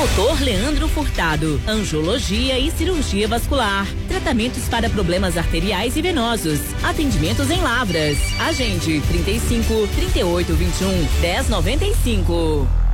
Doutor Leandro Furtado, angiologia e cirurgia vascular, tratamentos para problemas arteriais e venosos, atendimentos em Lavras. Agende 35 38 21 1095.